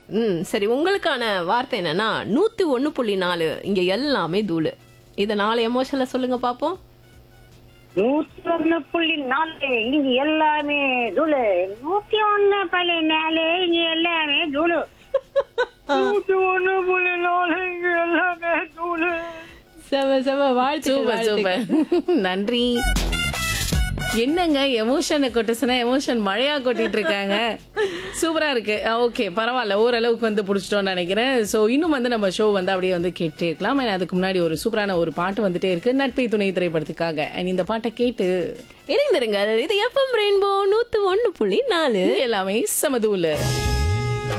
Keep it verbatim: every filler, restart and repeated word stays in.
ம் சரி, உங்களுக்கான வார்த்தை என்னன்னா நூத்தி ஒண்ணு புள்ளி நாலு இங்க எல்லாமே தூளு. இத நாலு எமோஷன்ல சொல்லுங்க பாப்போம். நூத்தி ஒண்ணு புள்ளி நாலு இங்க எல்லாமே தூளு. நூத்தி ஒண்ணு புள்ளி நாலு இங்க எல்லாமே தூளு. நூத்தி ஒண்ணு புள்ளி நாலு இங்க எல்லாமே தூளு. செம செம, வாழ்த்து சூப்பர் சூப்பர், நன்றி. என்னங்க எமோஷனை கொட்டுச்சுன்னா எமோஷன் மழையா கொட்டிட்டு இருக்காங்க. சூப்பரா இருக்கு. ஓகே, பரவாயில்ல, ஓரளவுக்கு வந்து பிடிச்சிட்டோம்னு நினைக்கிறேன். ஸோ இன்னும் வந்து நம்ம ஷோ வந்து அப்படியே வந்து கேட்டே இருக்கலாம். அதுக்கு முன்னாடி ஒரு சூப்பரான ஒரு பாட்டு வந்துட்டே இருக்கு, நட்பை துணை திரைப்படத்துக்காக. And இந்த பாட்டை கேட்டு இணைந்திருங்கள். இது எஃப்எம் ரெயின்போ நூத்தி ஒண்ணு புள்ளி நாலு எல்லாமே சமதூல.